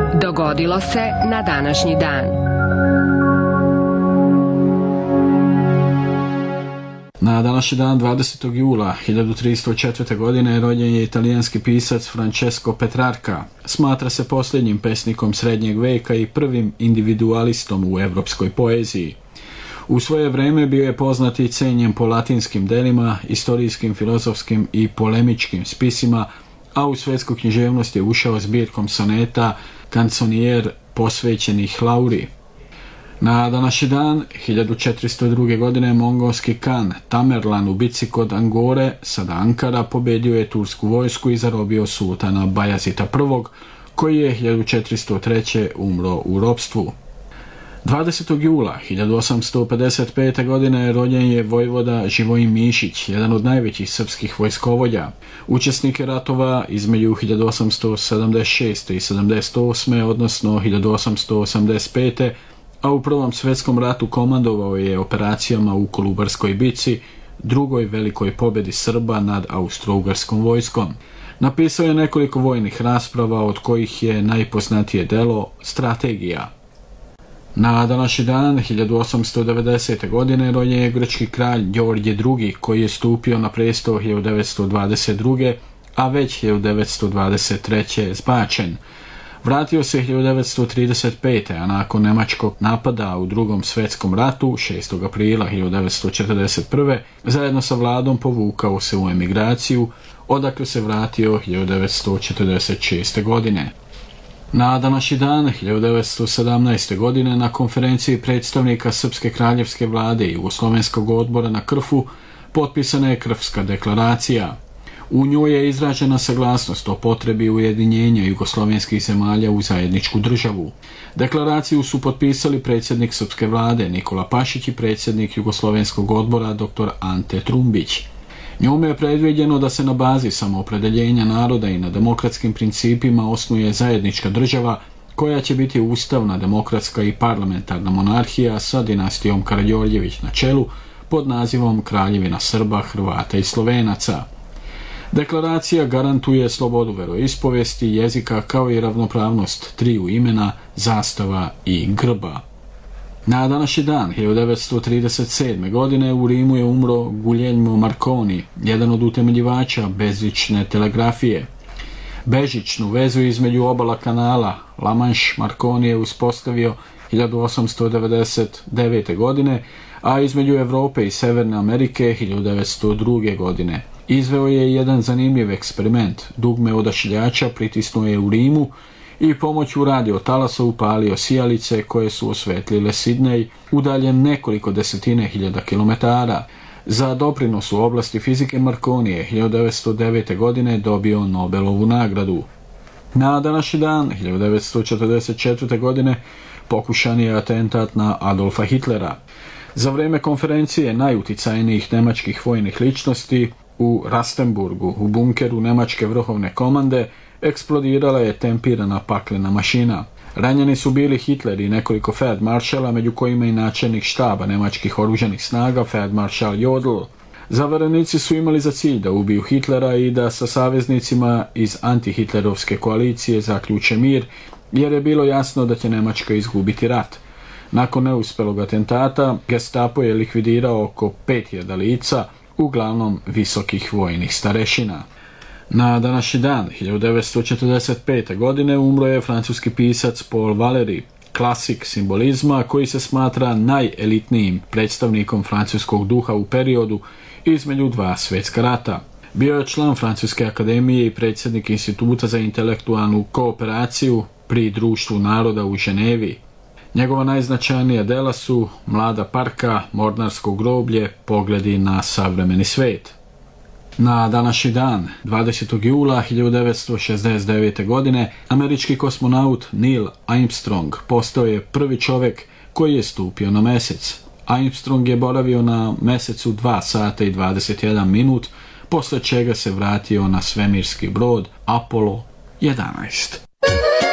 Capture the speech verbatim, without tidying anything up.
Dogodilo se na današnji dan. Na današnji dan, dvadesetog jula hiljadu tristo četvrte. godine, rođen je italijanski pisac Francesco Petrarca. Smatra se posljednjim pesnikom srednjeg veka i prvim individualistom u evropskoj poeziji. U svoje vrijeme bio je poznat i cenjen po latinskim delima, istorijskim, filozofskim i polemičkim spisima, a u svjetsku književnost je ušao zbirkom soneta Canzonier posvećenih Lauri. Na današnji dan, hiljadu četiristo druge. godine, mongolski kan Tamerlan u bici kod Angore, sada Ankara, pobedio je tursku vojsku i zarobio sultana Bajazita I, koji je hiljadu četiristo treće. umro u ropstvu. dvadesetog jula hiljadu osamsto pedeset pete. godine rođen je vojvoda Živojin Mišić, jedan od najvećih srpskih vojskovođa. Učesnik je ratova između hiljadu osamsto sedamdeset šeste. i sedamdeset osme. odnosno hiljadu osamsto osamdeset pete. a u Prvom svjetskom ratu komandovao je operacijama u Kolubarskoj bici, drugoj velikoj pobjedi Srba nad austro-ugarskom vojskom. Napisao je nekoliko vojnih rasprava, od kojih je najpoznatije delo Strategija. Na današnji dan, hiljadu osamsto devedesete. godine, rođen je grčki kralj Đorđe drugi, koji je stupio na prestol hiljadu devetsto dvadeset druge. a već hiljadu devetsto dvadeset treće. zbačen. Vratio se hiljadu devetsto trideset pete. a nakon nemačkog napada u Drugom svjetskom ratu, šestog aprila hiljadu devetsto četrdeset prve. zajedno sa vladom povukao se u emigraciju, odakle se vratio hiljadu devetsto četrdeset šeste. godine. Na današnji dan, hiljadu devetsto sedamnaeste. godine, na konferenciji predstavnika Srpske kraljevske vlade i Jugoslovenskog odbora na Krfu potpisana je Krfska deklaracija. U njoj je izražena saglasnost o potrebi ujedinjenja jugoslovenskih zemalja u zajedničku državu. Deklaraciju su potpisali predsjednik Srpske vlade Nikola Pašić i predsjednik Jugoslovenskog odbora dr. Ante Trumbić. Njome je predviđeno da se na bazi samoopredeljenja naroda i na demokratskim principima osnuje zajednička država koja će biti ustavna, demokratska i parlamentarna monarhija sa dinastijom Karađorđević na čelu pod nazivom Kraljevina Srba, Hrvata i Slovenaca. Deklaracija garantuje slobodu veroispovesti, jezika kao i ravnopravnost triju imena, zastava i grba. Na današnji dan, hiljadu devetsto trideset sedme. godine, u Rimu je umro Guglielmo Marconi, jedan od utemeljivača bežične telegrafije. Bežičnu vezu između obala kanala La Manche Marconi je uspostavio hiljadu osamsto devedeset devete. godine, a između Europe i Severne Amerike hiljadu devetsto druge. godine. Izveo je jedan zanimljiv eksperiment. Dugme odašiljača pritisnuo je u Rimu i pomoću radiotalasa upalio sijalice koje su osvetlile Sidnej, udaljen nekoliko desetine hiljada kilometara. Za doprinos u oblasti fizike Marconi je hiljadu devetsto devete. godine dobio Nobelovu nagradu. Na današnji dan, hiljadu devetsto četrdeset četvrte. godine, pokušan je atentat na Adolfa Hitlera. Za vrijeme konferencije najuticajnijih nemačkih vojnih ličnosti u Rastenburgu, u bunkeru nemačke vrhovne komande, eksplodirala je tempirana paklena mašina. Ranjeni su bili Hitler i nekoliko feldmaršala, među kojima i načelnik štaba nemačkih oružanih snaga, feldmaršal Jodl. Zavarenici su imali za cilj da ubiju Hitlera i da sa saveznicima iz antihitlerovske koalicije zaključe mir, jer je bilo jasno da će Njemačka izgubiti rat. Nakon neuspelog atentata, Gestapo je likvidirao oko pet hiljada lica, uglavnom visokih vojnih starešina. Na današnji dan, hiljadu devetsto četrdeset pete. godine, umro je francuski pisac Paul Valéry, klasik simbolizma koji se smatra najelitnijim predstavnikom francuskog duha u periodu između dva svjetska rata. Bio je član Francuske akademije i predsjednik Instituta za intelektualnu kooperaciju pri Društvu naroda u Ženevi. Njegova najznačajnija dela su Mlada parka, Mornarsko groblje, Pogledi na savremeni svijet. Na današnji dan, dvadesetog jula hiljadu devetsto šezdeset devete. godine, američki kosmonaut Neil Armstrong postao je prvi čovjek koji je stupio na mjesec. Armstrong je boravio na mjesecu dva sata i dvadeset jedan minut, posle čega se vratio na svemirski brod Apollo jedanaest.